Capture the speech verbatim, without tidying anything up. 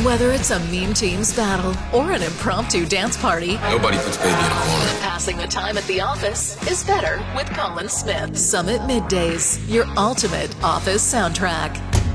Whether it's a meme team's battle or an impromptu dance party, nobody puts baby in a corner. Passing the time at the office is better with Colin Smith. Summit Middays, your ultimate office soundtrack.